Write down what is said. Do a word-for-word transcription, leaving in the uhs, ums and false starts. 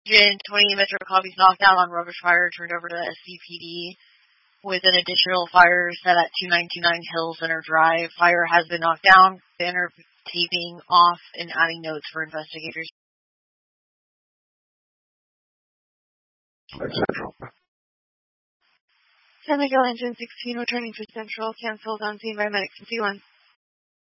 twenty Metro copies knocked out on rubbish fire turned over to the S C P D. With an additional fire set at two nine two nine Hill Center Drive. Fire has been knocked down. Banner taping off and adding notes for investigators. Central. San Miguel Engine sixteen returning for Central. Cancelled on scene by Medic fifty-one.